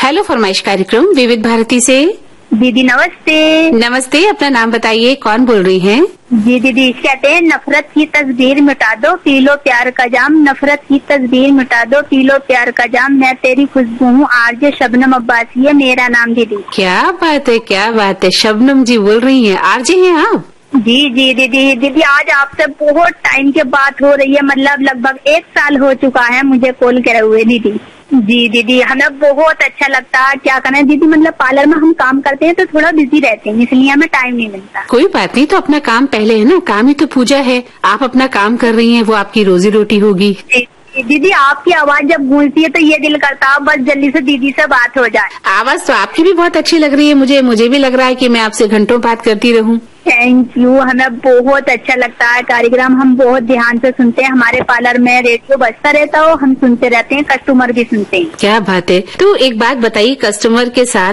Hello फरमाइश कार्यक्रम विविध भारती से। दीदी नमस्ते। नमस्ते, अपना नाम बताइए, कौन बोल रही हैं? जी दीदी, कहते हैं नफरत की तस्वीर मिटा दो, पी लो प्यार का जाम। नफरत की तस्वीर मिटा दो, पी लो प्यार का जाम। मैं तेरी खुशबू हूँ, आरजे शबनम अब्बासी है मेरा नाम दीदी। क्या बात है, क्या बात है, शबनम जी बोल रही हैं, आरजे हैं आप? जी जी दीदी आज आपसे बहुत टाइम के बात हो रही है, मतलब लगभग 1 साल हो चुका है मुझे कॉल करे हुए दीदी। जी दीदी, हमें बहुत अच्छा लगता है। क्या करें दीदी, मतलब पार्लर में हम काम करते हैं तो थोड़ा बिजी रहते हैं, इसलिए हमें टाइम नहीं मिलता। कोई बात नहीं, तो अपना काम पहले है ना, काम ही तो पूजा है। आप अपना काम कर रही हैं, वो आपकी रोजी रोटी होगी। दीदी आपकी आवाज जब गूंजती है तो ये दिल करता है बस जल्दी से दीदी से बात हो जाए। आवाज तो आपकी भी बहुत अच्छी लग रही है, मुझे भी लग रहा है कि मैं आपसे घंटों बात करती रहूं। थैंक यू, हमें बहुत अच्छा लगता है कार्यक्रम, हम बहुत ध्यान से सुनते हैं। हमारे पार्लर में रेडियो बजता रहता हो, हम सुनते रहते हैं, कस्टमर भी सुनते हैं। क्या बात है। तो एक बात बताइए, कस्टमर के साथ